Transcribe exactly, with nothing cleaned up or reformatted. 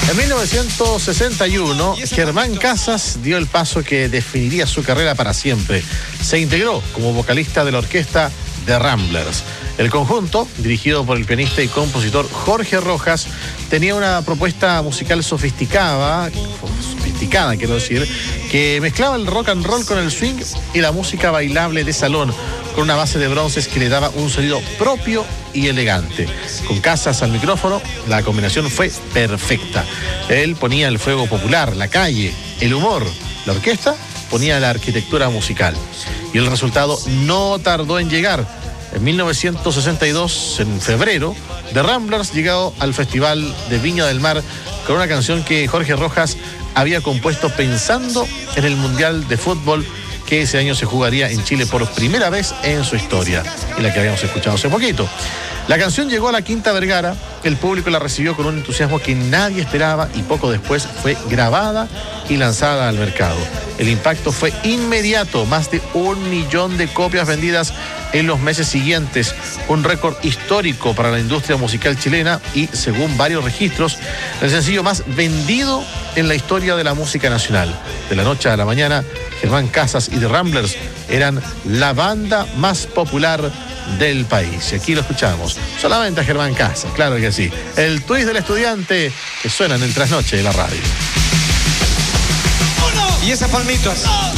En mil novecientos sesenta y uno, Germán Casas dio el paso que definiría su carrera para siempre. Se integró como vocalista de la orquesta The Ramblers. El conjunto, dirigido por el pianista y compositor Jorge Rojas, tenía una propuesta musical sofisticada, sofisticada quiero decir, que mezclaba el rock and roll con el swing y la música bailable de salón, con una base de bronces que le daba un sonido propio y elegante. Con Casas al micrófono, la combinación fue perfecta. Él ponía el fuego popular, la calle, el humor. La orquesta ponía la arquitectura musical. Y el resultado no tardó en llegar. En mil novecientos sesenta y dos, en febrero, The Ramblers llegó al Festival de Viña del Mar con una canción que Jorge Rojas había compuesto pensando en el Mundial de Fútbol que ese año se jugaría en Chile por primera vez en su historia, y la que habíamos escuchado hace poquito. La canción llegó a la Quinta Vergara, el público la recibió con un entusiasmo que nadie esperaba y poco después fue grabada y lanzada al mercado. El impacto fue inmediato, más de un millón de copias vendidas en los meses siguientes, un récord histórico para la industria musical chilena y, según varios registros, el sencillo más vendido en la historia de la música nacional. De la noche a la mañana, Germán Casas y The Ramblers eran la banda más popular del país. Y aquí lo escuchamos, solamente a Germán Casas, claro que sí. El twist del estudiante que suena en el trasnoche de la radio. Y esas palmitas.